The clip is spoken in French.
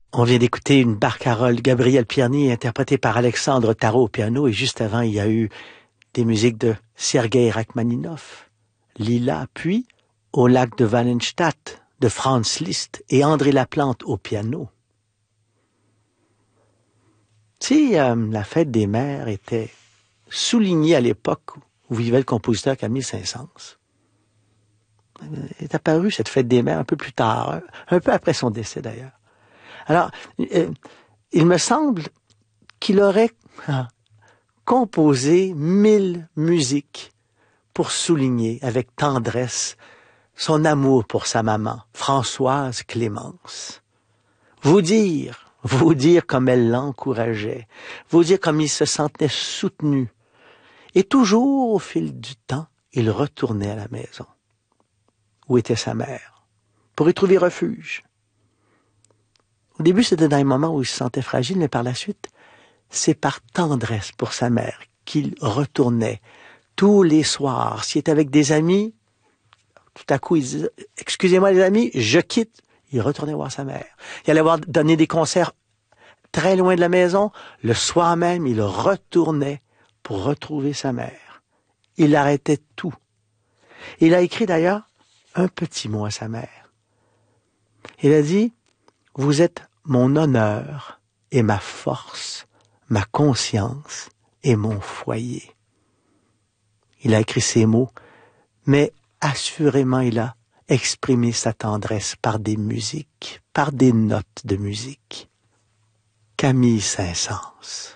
On vient d'écouter une barcarolle Gabriel Pierny interprétée par Alexandre Tarot au piano et juste avant, il y a eu des musiques de Sergei Rachmaninov, Lila, puis Au lac de Wallenstadt de Franz Liszt et André Laplante au piano. Si la fête des mères était soulignée à l'époque où vivait le compositeur Camille Saint-Saëns, est apparue cette fête des mères un peu plus tard, un peu après son décès d'ailleurs. Alors, il me semble qu'il aurait composé 1000 musiques pour souligner avec tendresse son amour pour sa maman, Françoise Clémence. Vous dire comme elle l'encourageait, vous dire comme il se sentait soutenu. Et toujours, au fil du temps, il retournait à la maison, où était sa mère, pour y trouver refuge. Au début, c'était dans les moments où il se sentait fragile, mais par la suite, c'est par tendresse pour sa mère qu'il retournait tous les soirs. S'il était avec des amis, tout à coup, il disait « Excusez-moi les amis, je quitte ». Il retournait voir sa mère. Il allait donner des concerts très loin de la maison. Le soir même, il retournait pour retrouver sa mère. Il arrêtait tout. Il a écrit d'ailleurs un petit mot à sa mère. Il a dit « Vous êtes mon honneur et ma force, ma conscience et mon foyer. » Il a écrit ces mots, mais assurément il a exprimé sa tendresse par des musiques, par des notes de musique. Camille Saint-Saëns.